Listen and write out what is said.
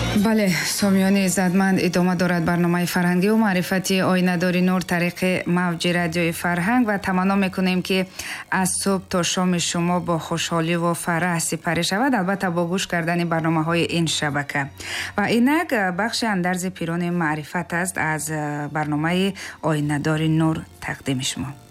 بله سامیان عزتمند، ادامه دارد برنامه فرهنگی و معرفتی آینه‌دار نور طریق موج رادیوی فرهنگ و تمنا میکنیم که از صبح تا شام شما با خوشحالی و فرح سپری شود، البته با گوش کردن برنامه های این شبکه. و اینک بخش اندرز پیران معرفت است از برنامه آینه‌دار نور تقدیم شما.